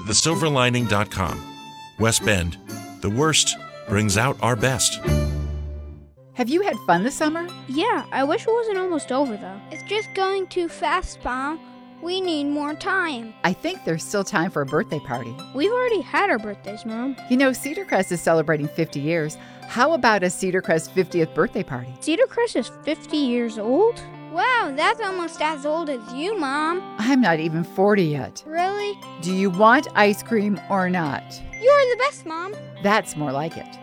thesilverlining.com. West Bend, the worst brings out our best. Have you had fun this summer? Yeah, I wish it wasn't almost over, though. It's just going too fast, Mom. We need more time. I think there's still time for a birthday party. We've already had our birthdays, Mom. You know, Cedar Crest is celebrating 50 years. How about a Cedar Crest 50th birthday party? Cedar Crest is 50 years old? Wow, that's almost as old as you, Mom. I'm not even 40 yet. Really? Do you want ice cream or not? You're the best, Mom. That's more like it.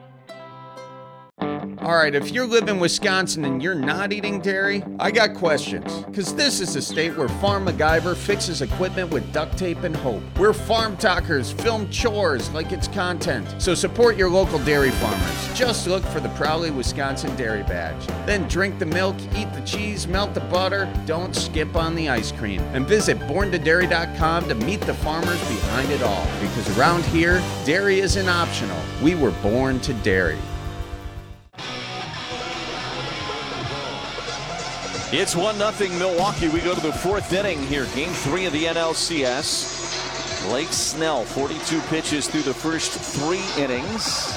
All right, if you live in Wisconsin and you're not eating dairy, I got questions. Because this is a state where Farm MacGyver fixes equipment with duct tape and hope. Where Farm Talkers film chores like it's content. So support your local dairy farmers. Just look for the Proudly Wisconsin Dairy Badge. Then drink the milk, eat the cheese, melt the butter. Don't skip on the ice cream. And visit borntodairy.com to meet the farmers behind it all. Because around here, dairy isn't optional. We were born to dairy. It's 1-0 Milwaukee. We go to the fourth inning here. Game 3 of the NLCS. Blake Snell, 42 pitches through the first 3 innings.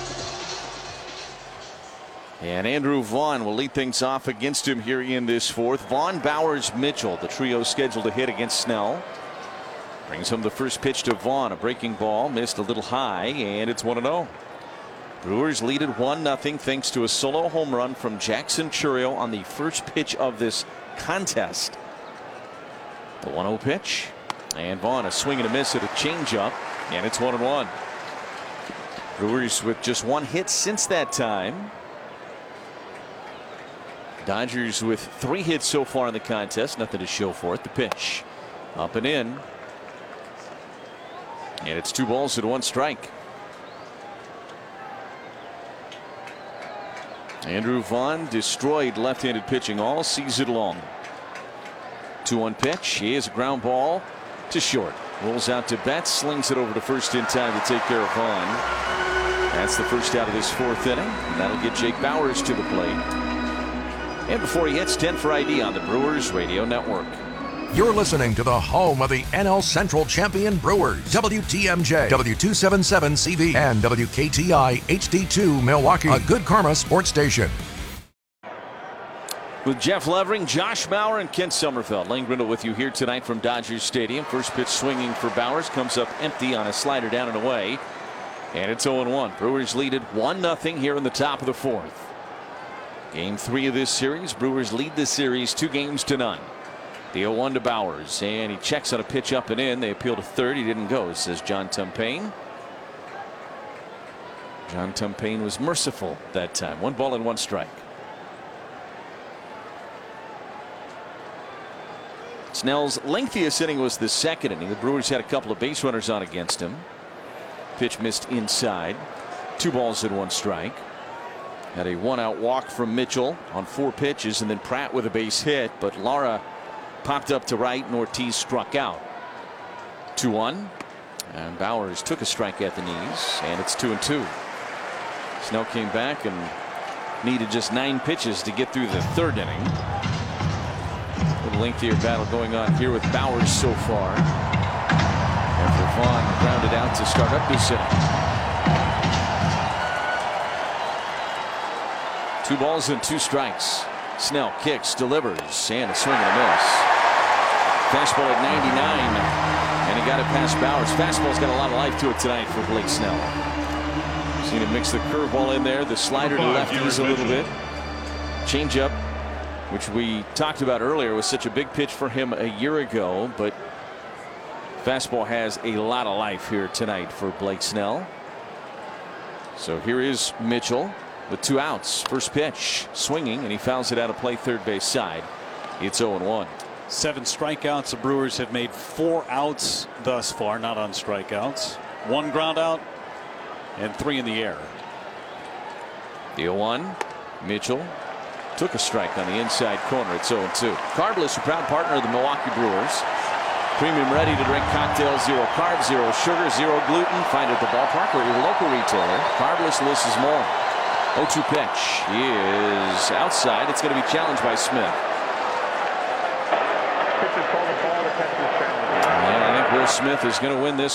And Andrew Vaughn will lead things off against him here in this fourth. Vaughn, Bowers, Mitchell, the trio scheduled to hit against Snell. Brings home the first pitch to Vaughn. A breaking ball, missed a little high, and it's 1-0. Brewers lead it 1-0 thanks to a solo home run from Jackson Chourio on the first pitch of this contest. The 1-0 pitch, and Vaughn a swing and a miss at a changeup, and it's 1-1. Brewers with just 1 hit since that time. Dodgers with 3 hits so far in the contest, nothing to show for it. The pitch up and in, and it's 2 balls and 1 strike. Andrew Vaughn destroyed left-handed pitching all season long. 2-1 pitch. Here's a ground ball to short. Rolls out to Betts, slings it over to first in time to take care of Vaughn. That's the first out of this fourth inning. And that'll get Jake Bowers to the plate. And before he hits, 10 for ID on the Brewers Radio Network. You're listening to the home of the NL Central champion Brewers, WTMJ, W277CV, and WKTI HD2 Milwaukee, a Good Karma sports station. With Jeff Levering, Josh Bauer, and Kent Sommerfeld. Lane Grindle with you here tonight from Dodger Stadium. First pitch swinging for Bowers, comes up empty on a slider down and away. And it's 0-1. Brewers lead it 1-0 here in the top of the fourth. Game 3 of this series. Brewers lead the series 2-0. The 0-1 to Bowers, and he checks on a pitch up and in. They appeal to third. He didn't go, says John Tumpain. John Tumpain was merciful that time. 1 ball and 1 strike. Snell's lengthiest inning was the second inning. The Brewers had a couple of base runners on against him. Pitch missed inside. 2 balls and 1 strike. Had a 1-out walk from Mitchell on 4 pitches, and then Pratt with a base hit, but Lara popped up to right and Ortiz struck out. 2-1, and Bowers took a strike at the knees, and it's 2-2. Snell came back and needed just 9 pitches to get through the third inning. A little lengthier battle going on here with Bowers so far after Vaughn grounded out to start up this inning. 2 balls and 2 strikes. Snell kicks, delivers, and a swing and a miss. Fastball at 99, and he got it past Bowers. Fastball's got a lot of life to it tonight for Blake Snell. Seen him mix the curveball in there, the slider to lefties a little bit. Changeup, which we talked about earlier, was such a big pitch for him a year ago, but fastball has a lot of life here tonight for Blake Snell. So here is Mitchell with 2 outs. First pitch swinging, and he fouls it out of play third base side. It's 0-1. 7 strikeouts. The Brewers have made 4 outs thus far, not on strikeouts. 1 ground out and 3 in the air. The 0-1. Mitchell took a strike on the inside corner. It's 0-2. Carbless, a proud partner of the Milwaukee Brewers. Premium ready to drink cocktails, 0 carbs, 0 sugar, 0 gluten. Find it at the ballpark or your local retailer. Carbless lists is more. 0-2 pitch is outside. It's going to be challenged by Smith. And I think Will Smith is going to win this